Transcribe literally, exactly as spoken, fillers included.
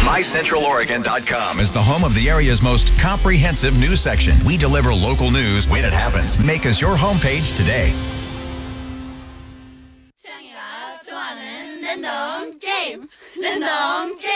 my central oregon dot com is the home of the area's most comprehensive news section. We deliver local news when it happens. Make us your homepage today. 취향이가 좋아하는 랜덤 게임 랜덤 게임